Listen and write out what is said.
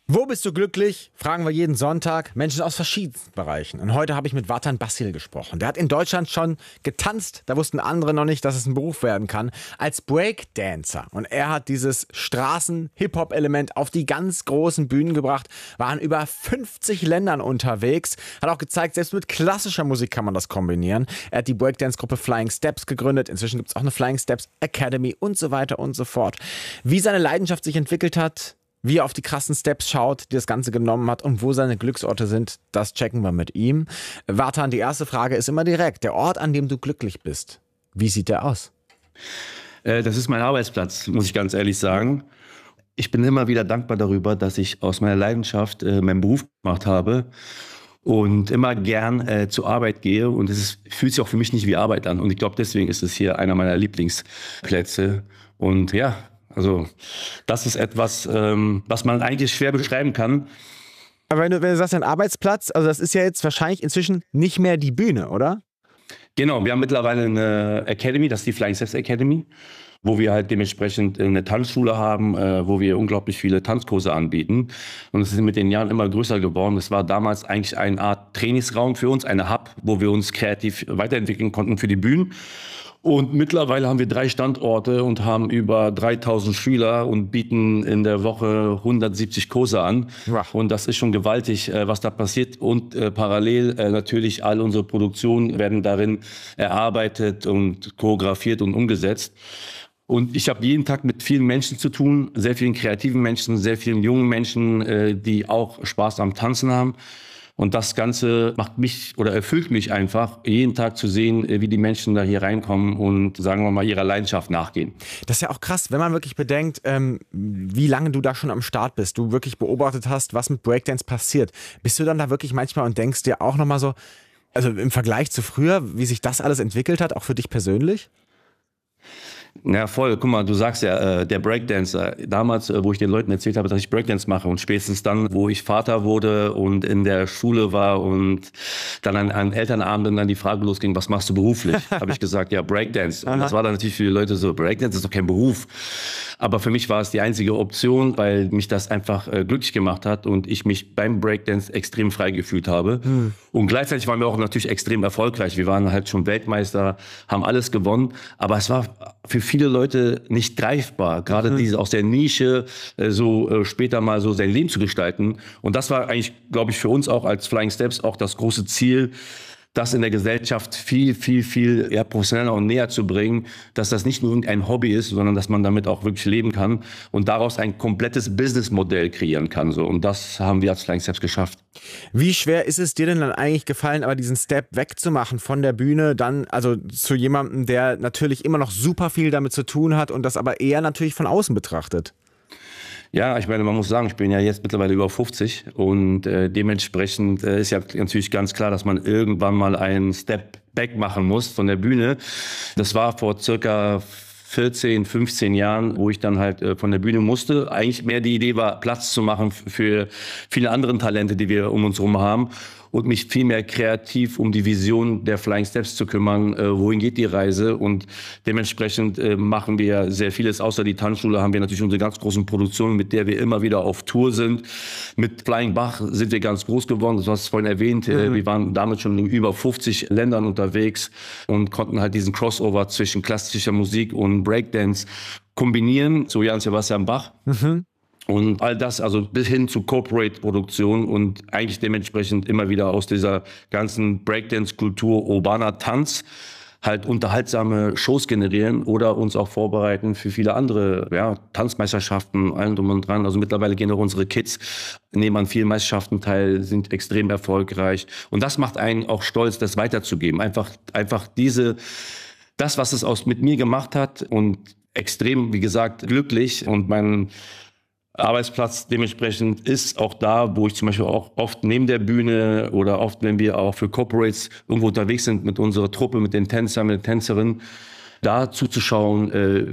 Wo bist du glücklich? Fragen wir jeden Sonntag Menschen aus verschiedensten Bereichen. Und heute habe ich mit Vatan Basil gesprochen. Der hat in Deutschland schon getanzt. Da wussten andere noch nicht, dass es ein Beruf werden kann. Als Breakdancer. Und er hat dieses Straßen-Hip-Hop-Element auf die ganz großen Bühnen gebracht. War in über 50 Ländern unterwegs. Hat auch gezeigt, selbst mit klassischer Musik kann man das kombinieren. Er hat die Breakdance-Gruppe Flying Steps gegründet. Inzwischen gibt es auch eine Flying Steps Academy und so weiter und so fort. Wie seine Leidenschaft sich entwickelt hat, wie er auf die krassen Steps schaut, die das Ganze genommen hat und wo seine Glücksorte sind, das checken wir mit ihm. Vatan, die erste Frage ist immer direkt. Der Ort, an dem du glücklich bist, wie sieht der aus? Das ist mein Arbeitsplatz, muss ich ganz ehrlich sagen. Ich bin immer wieder dankbar darüber, dass ich aus meiner Leidenschaft meinen Beruf gemacht habe und immer gern zur Arbeit gehe. Und fühlt sich auch für mich nicht wie Arbeit an. Und ich glaube, deswegen ist es hier einer meiner Lieblingsplätze. Und ja, also das ist etwas, was man eigentlich schwer beschreiben kann. Aber wenn du sagst, ein Arbeitsplatz, also das ist ja jetzt wahrscheinlich inzwischen nicht mehr die Bühne, oder? Genau, wir haben mittlerweile eine Academy, das ist die Flying Steps Academy, wo wir halt dementsprechend eine Tanzschule haben, wo wir unglaublich viele Tanzkurse anbieten. Und es ist mit den Jahren immer größer geworden. Es war damals eigentlich eine Art Trainingsraum für uns, eine Hub, wo wir uns kreativ weiterentwickeln konnten für die Bühnen. Und mittlerweile haben wir 3 Standorte und haben über 3000 Schüler und bieten in der Woche 170 Kurse an. Ja. Und das ist schon gewaltig, was da passiert. Und parallel natürlich all unsere Produktionen werden darin erarbeitet und choreografiert und umgesetzt. Und ich habe jeden Tag mit vielen Menschen zu tun, sehr vielen kreativen Menschen, sehr vielen jungen Menschen, die auch Spaß am Tanzen haben. Und das Ganze macht mich oder erfüllt mich einfach, jeden Tag zu sehen, wie die Menschen da hier reinkommen und, sagen wir mal, ihrer Leidenschaft nachgehen. Das ist ja auch krass, wenn man wirklich bedenkt, wie lange du da schon am Start bist, du wirklich beobachtet hast, was mit Breakdance passiert. Bist du dann da wirklich manchmal und denkst dir auch nochmal so, also im Vergleich zu früher, wie sich das alles entwickelt hat, auch für dich persönlich? Ja, voll. Guck mal, du sagst ja, der Breakdancer. Damals, wo ich den Leuten erzählt habe, dass ich Breakdance mache und spätestens dann, wo ich Vater wurde und in der Schule war und dann an Elternabenden dann die Frage losging, was machst du beruflich? Habe ich gesagt, ja, Breakdance. Und das war dann natürlich für die Leute so, Breakdance ist doch kein Beruf. Aber für mich war es die einzige Option, weil mich das einfach glücklich gemacht hat und ich mich beim Breakdance extrem frei gefühlt habe. Und gleichzeitig waren wir auch natürlich extrem erfolgreich. Wir waren halt schon Weltmeister, haben alles gewonnen. Aber es war für viele Leute nicht greifbar, gerade diese aus der Nische später mal so sein Leben zu gestalten. Und das war eigentlich, glaube ich, für uns auch als Flying Steps auch das große Ziel, das in der Gesellschaft viel professioneller und näher zu bringen, dass das nicht nur irgendein Hobby ist, sondern dass man damit auch wirklich leben kann und daraus ein komplettes Businessmodell kreieren kann. So. Und das haben wir als Flying Steps geschafft. Wie schwer ist es dir denn dann eigentlich gefallen, aber diesen Step wegzumachen von der Bühne, dann also zu jemandem, der natürlich immer noch super viel damit zu tun hat und das aber eher natürlich von außen betrachtet? Ja, ich meine, man muss sagen, ich bin ja jetzt mittlerweile über 50 und dementsprechend ist ja natürlich ganz klar, dass man irgendwann mal einen Step back machen muss von der Bühne. Das war vor circa 14, 15 Jahren, wo ich dann halt von der Bühne musste. Eigentlich mehr die Idee war, Platz zu machen für viele andere Talente, die wir um uns herum haben und mich viel mehr kreativ um die Vision der Flying Steps zu kümmern. Wohin geht die Reise? Und dementsprechend machen wir sehr vieles. Außer die Tanzschule haben wir natürlich unsere ganz großen Produktionen, mit der wir immer wieder auf Tour sind. Mit Flying Bach sind wir ganz groß geworden. Du hast es vorhin erwähnt. Wir waren damit schon in über 50 Ländern unterwegs und konnten halt diesen Crossover zwischen klassischer Musik und Breakdance kombinieren. So Johann Sebastian Bach. Und all das, also bis hin zu Corporate-Produktion und eigentlich dementsprechend immer wieder aus dieser ganzen Breakdance-Kultur, urbaner Tanz, halt unterhaltsame Shows generieren oder uns auch vorbereiten für viele andere Tanzmeisterschaften, allem drum und dran. Also mittlerweile gehen auch unsere Kids, nehmen an vielen Meisterschaften teil, sind extrem erfolgreich. Und das macht einen auch stolz, das weiterzugeben. Einfach das, was es mit mir gemacht hat und extrem, wie gesagt, glücklich. Und mein Arbeitsplatz dementsprechend ist auch da, wo ich zum Beispiel auch oft neben der Bühne oder oft, wenn wir auch für Corporates irgendwo unterwegs sind mit unserer Truppe, mit den Tänzern, mit den Tänzerinnen, da zuzuschauen,